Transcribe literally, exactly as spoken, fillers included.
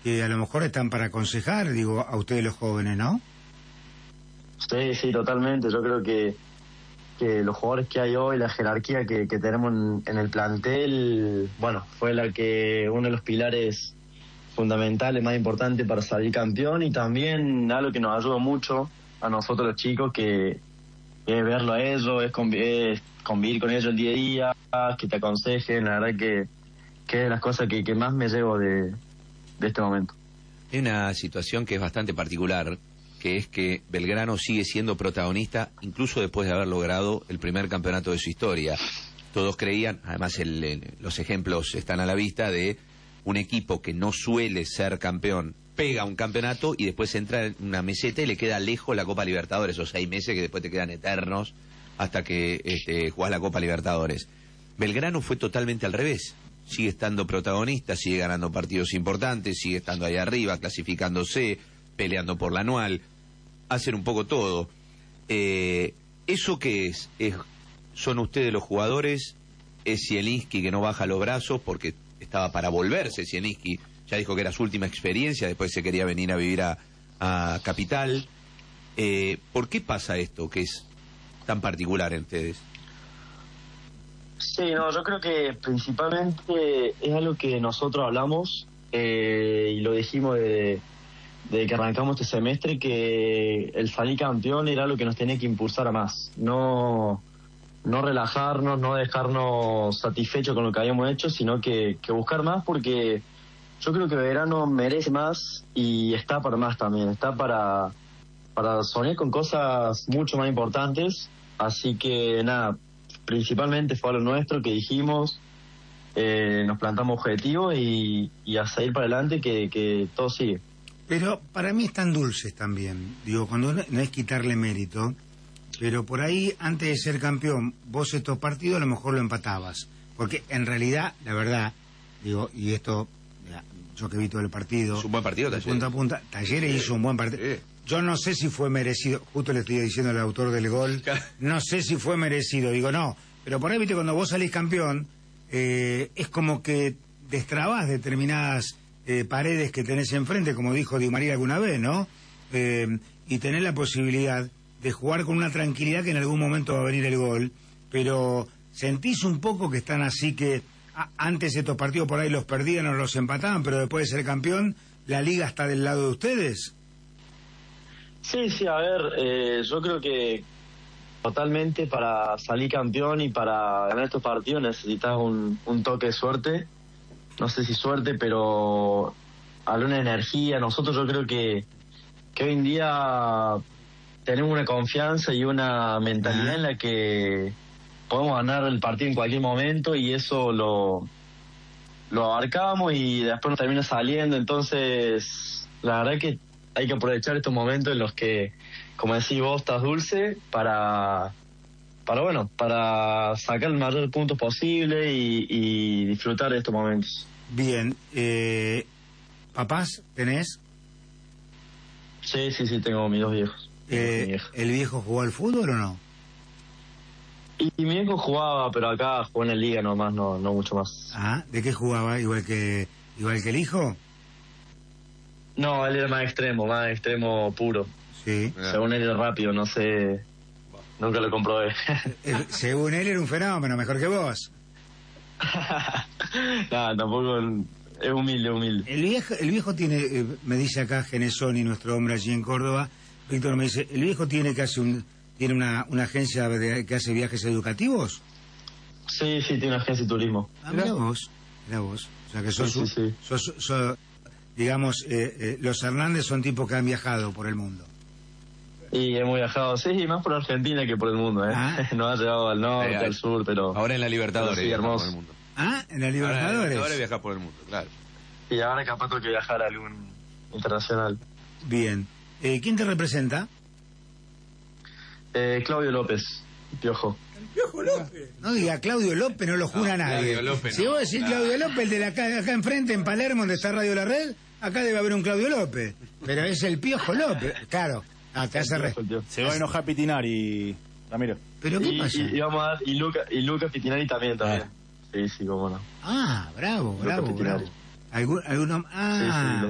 que a lo mejor están para aconsejar, digo, a ustedes los jóvenes, ¿no? Sí, sí, totalmente. Yo creo que, que los jugadores que hay hoy, la jerarquía que, que tenemos en, en el plantel, bueno, fue la que uno de los pilares fundamentales más importantes para salir campeón, y también algo que nos ayuda mucho a nosotros los chicos, que, que es verlo a ellos, es, convi es convivir con ellos el día a día, que te aconsejen. La verdad que, que es de las cosas que, que más me llevo de, de este momento. Hay una situación que es bastante particular, que es que Belgrano sigue siendo protagonista incluso después de haber logrado el primer campeonato de su historia. Todos creían, además el, el, los ejemplos están a la vista, de un equipo que no suele ser campeón, pega un campeonato y después entra en una meseta y le queda lejos la Copa Libertadores, esos seis meses que después te quedan eternos hasta que este, jugás la Copa Libertadores. Belgrano fue totalmente al revés. Sigue estando protagonista, sigue ganando partidos importantes, sigue estando ahí arriba, clasificándose, peleando por la anual, hacen un poco todo. Eh, ¿Eso qué es? es? ¿Son ustedes los jugadores? ¿Es Zielinski que no baja los brazos porque estaba para volverse? Zielinski ya dijo que era su última experiencia, después se quería venir a vivir a, a Capital. Eh, ¿Por qué pasa esto que es tan particular en ustedes? Sí, no, yo creo que principalmente es algo que nosotros hablamos eh, y lo dijimos de, de que arrancamos este semestre, que el salir campeón era lo que nos tenía que impulsar a más. No, no relajarnos, no dejarnos satisfechos con lo que habíamos hecho, sino que, que buscar más, porque yo creo que Belgrano merece más y está para más también. Está para, para soñar con cosas mucho más importantes. Así que nada, principalmente fue a lo nuestro que dijimos, eh, nos plantamos objetivos y, y a seguir para adelante, que, que todo sigue. Pero para mí están dulces también, digo, cuando no, no es quitarle mérito, pero por ahí, antes de ser campeón, vos estos partidos a lo mejor lo empatabas, porque en realidad, la verdad, digo, y esto, mira, yo que vi todo el partido, es un buen partido, de punta a punta, Talleres hizo un buen partido. Sí. Yo no sé si fue merecido, justo le estoy diciendo al autor del gol, no sé si fue merecido, digo, no, pero por ahí, viste, cuando vos salís campeón, eh, es como que destrabás determinadas eh, paredes que tenés enfrente, como dijo Di María alguna vez, ¿no? Eh, y tenés la posibilidad de jugar con una tranquilidad que en algún momento va a venir el gol, pero sentís un poco que están así, que a, antes estos partidos por ahí los perdían o los empataban, pero después de ser campeón, la liga está del lado de ustedes. Sí, sí, a ver, eh, yo creo que totalmente para salir campeón y para ganar estos partidos necesitas un, un toque de suerte. No sé si suerte, pero alguna energía. Nosotros yo creo que, que hoy en día tenemos una confianza y una mentalidad en la que podemos ganar el partido en cualquier momento, y eso lo, lo abarcamos y después nos termina saliendo. Entonces, la verdad que hay que aprovechar estos momentos en los que, como decís vos, estás dulce para, para bueno, para sacar el mayor puntos posible y, y disfrutar de estos momentos. Bien, eh, ¿papás tenés? Sí, sí, sí, tengo mis dos viejos. Eh, mi viejo. ¿El viejo jugó al fútbol o no? Y, y mi viejo jugaba, pero acá jugó en la liga nomás, no, no mucho más. Ah, ¿de qué jugaba? ¿Igual que igual que el hijo? No, él era más extremo, más extremo puro. Sí. Según él era rápido, no sé, nunca lo comprobé. Eh, según él era un fenómeno, mejor que vos. No, tampoco, es humilde, humilde. El viejo, el viejo tiene, eh, me dice acá Genesoni, nuestro hombre allí en Córdoba, Víctor me dice, ¿el viejo tiene que hace un, tiene una, una agencia de, que hace viajes educativos? Sí, sí, tiene una agencia de turismo. Ah, mira vos, mira vos. O sea que sos, sí, sí, sí. sos, sos digamos, eh, eh, los Hernández son tipos que han viajado por el mundo. Y hemos viajado, sí, más por Argentina que por el mundo, ¿eh? Ah. No ha llegado al norte, Eh, al sur, pero... Ahora en la Libertadores. Sí, hermoso. Por el mundo. Ah, en la Libertadores. Ahora viajar por el mundo, claro. Y ahora capaz tengo que viajar a algún internacional. Bien. Eh, ¿Quién te representa? Eh, Claudio López, Piojo. Piojo López. No diga Claudio López, no lo jura No, nadie. Claudio López Si no, vos decís claro. Claudio López, el de la acá, acá enfrente, en Palermo, donde está Radio La Red, acá debe haber un Claudio López. Pero es el Piojo López. Claro. Ah, te hace re... Se va a enojar Pitinari, Ramiro. ¿Pero qué Y, pasa? y, y vamos a dar, y Luca, y Luca Pitinari también, también. Sí, sí, cómo no. Ah, bravo, Luca bravo, Pitinari. bravo. ¿Algún, alguno... Ah, Sí, sí,